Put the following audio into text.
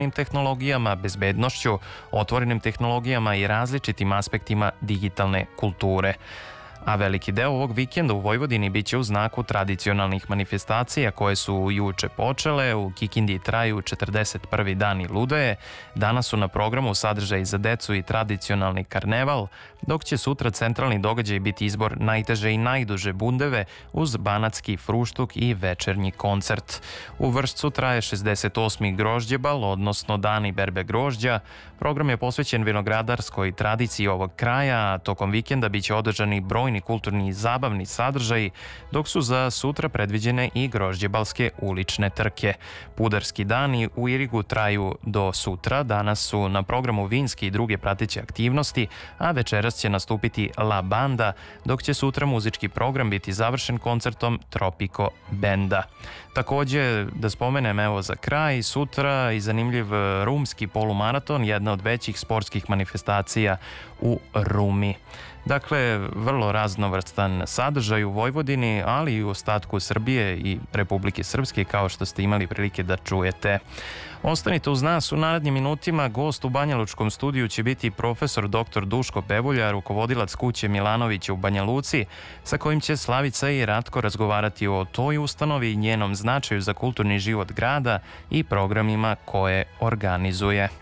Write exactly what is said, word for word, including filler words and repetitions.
tehnologijama, bezbednošću, otvorenim tehnologijama i različitim aspektima digitalne kulture. A veliki deo ovog vikenda u Vojvodini biće u znaku tradicionalnih manifestacija koje su juče počele. U Kikindi traju četrdeset prvi dani Ludoje. Danas su na programu sadržaj za decu i tradicionalni karneval, dok će sutra centralni događaj biti izbor najteže i najduže bundeve uz banatski fruštuk i večernji koncert. U Vršcu traje šezdeset osmi grožđebal, odnosno dani berbe grožđa. Program je posvećen vinogradarskoj tradiciji ovog kraja, a tokom vikenda biće održani brojni kulturni i zabavni sadržaji, dok su za sutra predviđene i grožđebalske ulične trke. Pudarski dani u Irigu traju do sutra. Danas su na programu vinski i druge prateće aktivnosti, a večeras će nastupiti La Banda, dok će sutra muzički program biti završen koncertom Tropico Benda. Takođe, da spomenem evo za kraj, sutra i zanimljiv rumski polumaraton, jedna od većih sportskih manifestacija u Rumi. Dakle, vrlo raznovrstan sadržaj u Vojvodini, ali i u ostatku Srbije i Republike Srpske, kao što ste imali prilike da čujete. Ostanite uz nas, u narednim minutima gost u Banjalučkom studiju će biti profesor doktor Duško Pevulja, rukovodilac kuće Milanovića u Banja Luci, sa kojim će Slavica i Ratko razgovarati o toj ustanovi i njenom značaju za kulturni život grada i programima koje organizuje.